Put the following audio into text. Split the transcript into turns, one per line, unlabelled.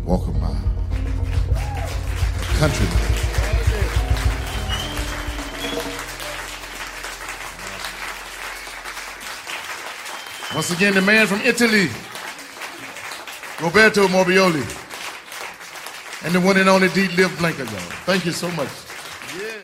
Walker Mile. Countryman. Once again, the man from Italy, Roberto Morbioli, and the one and only D. Liv Blanca, y'all. Thank you so much. Yeah.